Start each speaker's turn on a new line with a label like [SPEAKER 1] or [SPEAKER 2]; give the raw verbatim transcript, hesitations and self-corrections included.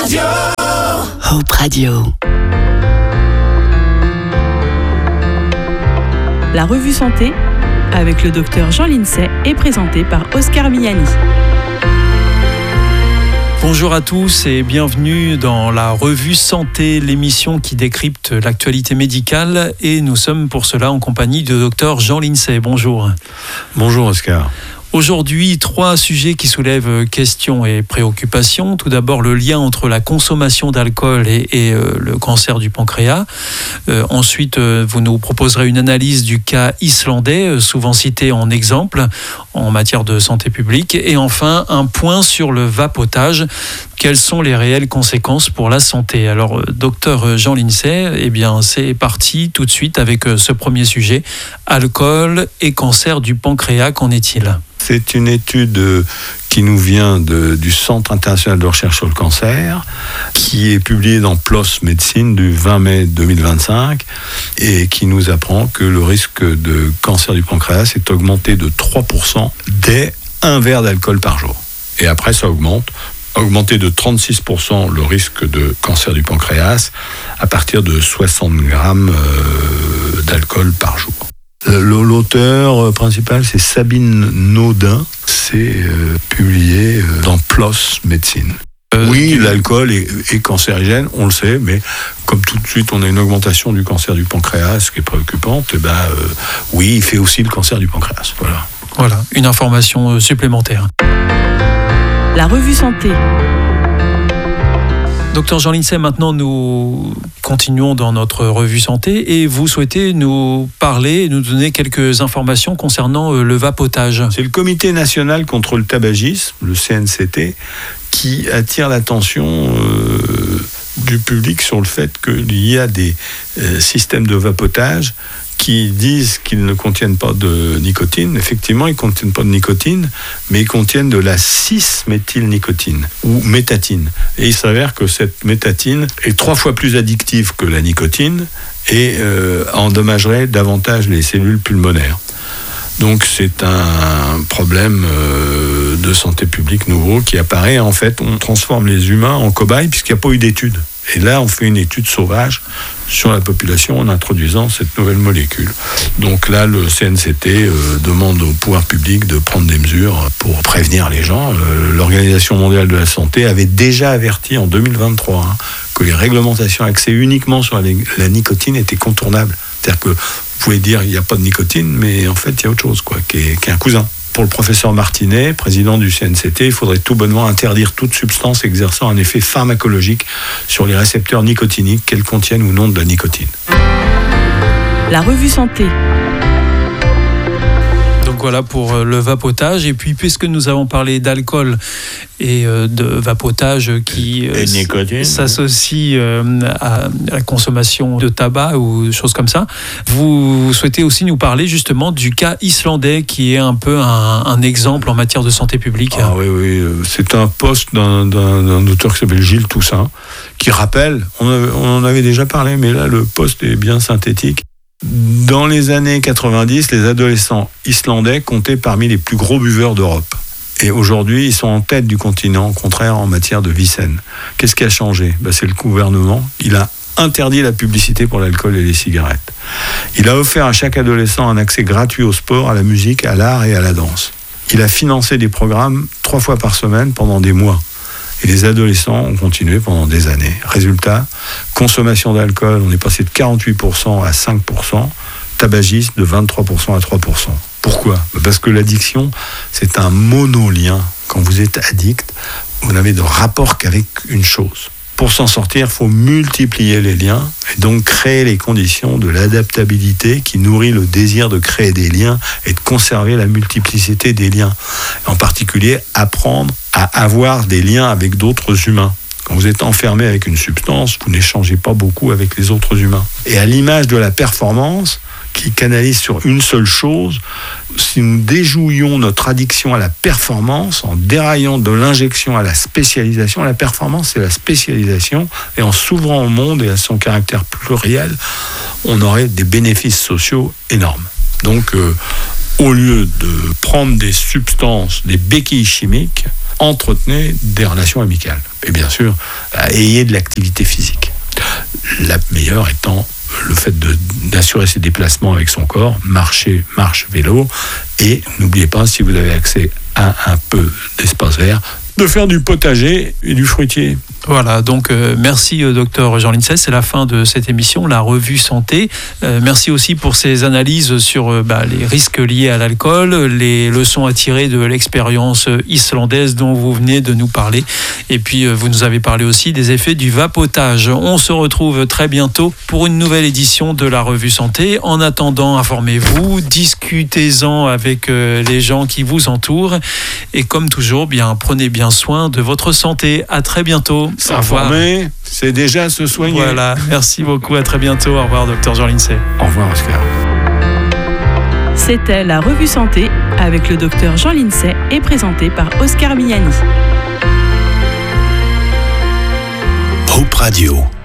[SPEAKER 1] Radio.
[SPEAKER 2] Hope Radio.
[SPEAKER 3] La revue Santé avec le docteur Jean Lincey est présentée par Oscar Miani.
[SPEAKER 4] Bonjour à tous et bienvenue dans la revue Santé, l'émission qui décrypte l'actualité médicale, et nous sommes pour cela en compagnie du docteur Jean Lincey. Bonjour.
[SPEAKER 5] Bonjour Oscar.
[SPEAKER 4] Aujourd'hui, trois sujets qui soulèvent questions et préoccupations. Tout d'abord, le lien entre la consommation d'alcool et, et euh, le cancer du pancréas. Euh, ensuite, euh, vous nous proposerez une analyse du cas islandais, euh, souvent cité en exemple en matière de santé publique. Et enfin, un point sur le vapotage. Quelles sont les réelles conséquences pour la santé? Alors, euh, docteur Jean Lincey, eh bien, c'est parti tout de suite avec euh, ce premier sujet. Alcool et cancer du pancréas, qu'en est-il?
[SPEAKER 5] C'est une étude qui nous vient de, du Centre international de recherche sur le cancer, qui est publiée dans P L O S Médecine du vingt mai deux mille vingt-cinq, et qui nous apprend que le risque de cancer du pancréas est augmenté de trois pour cent dès un verre d'alcool par jour. Et après, ça augmente. Augmenté de trente-six pour cent le risque de cancer du pancréas à partir de soixante grammes d'alcool par jour. L'auteur principal, c'est Sabine Naudin. C'est euh, publié euh, dans P L O S Médecine. Euh, oui, l'alcool est, est cancérigène, on le sait, mais comme tout de suite on a une augmentation du cancer du pancréas, ce qui est préoccupante, et ben, euh, oui, il fait aussi le cancer du pancréas. Voilà.
[SPEAKER 4] Voilà, une information supplémentaire.
[SPEAKER 3] La revue Santé.
[SPEAKER 4] Docteur Jean Lincey, maintenant nous continuons dans notre revue Santé et vous souhaitez nous parler, nous donner quelques informations concernant le vapotage.
[SPEAKER 5] C'est le Comité national contre le tabagisme, le C N C T, qui attire l'attention euh, du public sur le fait qu'il y a des euh, systèmes de vapotage qui disent qu'ils ne contiennent pas de nicotine. Effectivement, ils ne contiennent pas de nicotine, mais ils contiennent de la six-méthylnicotine, ou métatine. Et il s'avère que cette métatine est trois fois plus addictive que la nicotine et euh, endommagerait davantage les cellules pulmonaires. Donc c'est un problème euh, de santé publique nouveau qui apparaît. En fait, on transforme les humains en cobayes puisqu'il n'y a pas eu d'études. Et là, on fait une étude sauvage sur la population en introduisant cette nouvelle molécule. Donc là, le C N C T euh, demande au pouvoir public de prendre des mesures pour prévenir les gens. Euh, L'Organisation mondiale de la santé avait déjà averti en deux mille vingt-trois hein, que les réglementations axées uniquement sur la, la nicotine étaient contournables. C'est-à-dire que vous pouvez dire qu'il n'y a pas de nicotine, mais en fait, il y a autre chose, quoi, qui est, qui est un cousin. Pour le professeur Martinet, président du C N C T, il faudrait tout bonnement interdire toute substance exerçant un effet pharmacologique sur les récepteurs nicotiniques, qu'elles contiennent ou non de la nicotine.
[SPEAKER 3] La revue Santé.
[SPEAKER 4] Donc voilà pour le vapotage. Et puis, puisque nous avons parlé d'alcool et de vapotage qui
[SPEAKER 5] euh,
[SPEAKER 4] s'associe euh, à la consommation de tabac ou choses comme ça, vous souhaitez aussi nous parler justement du cas islandais qui est un peu un, un exemple en matière de santé publique.
[SPEAKER 5] Ah oui, oui. C'est un post d'un, d'un, d'un auteur qui s'appelle Gilles Toussaint qui rappelle, on, avait, on en avait déjà parlé, mais là le post est bien synthétique. Dans les années quatre-vingt-dix, les adolescents islandais comptaient parmi les plus gros buveurs d'Europe. Et aujourd'hui, ils sont en tête du continent, au contraire, en matière de vie saine. Qu'est-ce qui a changé ? Ben, c'est le gouvernement. Il a interdit la publicité pour l'alcool et les cigarettes. Il a offert à chaque adolescent un accès gratuit au sport, à la musique, à l'art et à la danse. Il a financé des programmes trois fois par semaine pendant des mois. Et les adolescents ont continué pendant des années. Résultat, consommation d'alcool, on est passé de quarante-huit pour cent à cinq pour cent, tabagisme de vingt-trois pour cent à trois pour cent. Pourquoi ? Parce que l'addiction, c'est un monolien. Quand vous êtes addict, vous n'avez de rapport qu'avec une chose. Pour s'en sortir, il faut multiplier les liens et donc créer les conditions de l'adaptabilité qui nourrit le désir de créer des liens et de conserver la multiplicité des liens. En particulier, apprendre à avoir des liens avec d'autres humains. Quand vous êtes enfermé avec une substance, vous n'échangez pas beaucoup avec les autres humains. Et à l'image de la performance, qui canalise sur une seule chose, si nous déjouions notre addiction à la performance, en déraillant de l'injection à la spécialisation, la performance c'est la spécialisation, et en s'ouvrant au monde et à son caractère pluriel, on aurait des bénéfices sociaux énormes. Donc, euh, au lieu de prendre des substances, des béquilles chimiques, entretenez des relations amicales. Et bien sûr, ayez de l'activité physique. La meilleure étant le fait de, d'assurer ses déplacements avec son corps, marcher, marche, vélo, et n'oubliez pas, si vous avez accès à un peu d'espace vert, de faire du potager et du fruitier.
[SPEAKER 4] Voilà, donc euh, merci euh, docteur Jean Lincey, c'est la fin de cette émission, la revue santé. Euh, merci aussi pour ces analyses sur euh, bah, les risques liés à l'alcool, les leçons à tirer de l'expérience islandaise dont vous venez de nous parler. Et puis euh, vous nous avez parlé aussi des effets du vapotage. On se retrouve très bientôt pour une nouvelle édition de la revue santé. En attendant, informez-vous, discutez-en avec euh, les gens qui vous entourent. Et comme toujours, bien, prenez bien soin de votre santé. À très bientôt.
[SPEAKER 5] S'informer, c'est déjà se soigner.
[SPEAKER 4] Voilà, merci beaucoup, à très bientôt. Au revoir, docteur Jean Lincey.
[SPEAKER 5] Au revoir, Oscar.
[SPEAKER 3] C'était la revue santé avec le docteur Jean Lincey et présenté par Oscar Miani.
[SPEAKER 2] Hope Radio.